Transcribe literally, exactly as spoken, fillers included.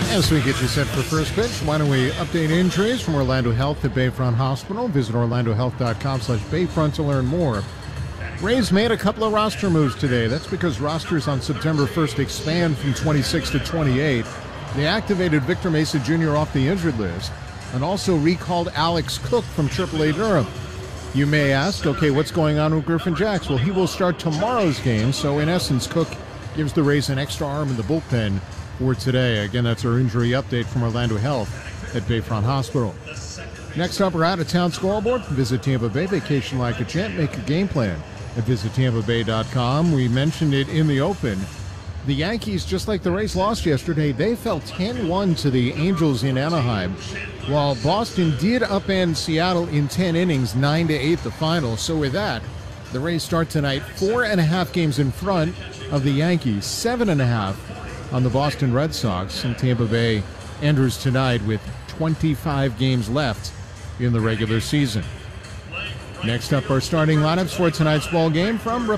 As we get you set for first pitch, why don't we update injuries from Orlando Health at Bayfront Hospital. Visit orlando health dot com slash bayfront to learn more. Rays made a couple of roster moves today. That's because rosters on September first expand from twenty-six to twenty-eight. They activated Victor Mesa Junior off the injured list and also recalled Alex Cook from triple A Durham. You may ask, okay, what's going on with Griffin Jax? Well, he will start tomorrow's game, so in essence, Cook gives the Rays an extra arm in the bullpen for today. Again, that's our injury update from Orlando Health at Bayfront Hospital. Next up, our out-of-town scoreboard. Visit Tampa Bay. Vacation like a champ. Make a game plan at visit tampa bay dot com. We mentioned it in the open. The Yankees, just like the Rays lost yesterday, they fell ten one to the Angels in Anaheim, while Boston did upend Seattle in ten innings, nine to eight the final. So with that, the Rays start tonight four and a half games in front of the Yankees, seven and a half on the Boston Red Sox, and Tampa Bay enters tonight with twenty-five games left in the regular season. Next up, our starting lineups for tonight's ball game from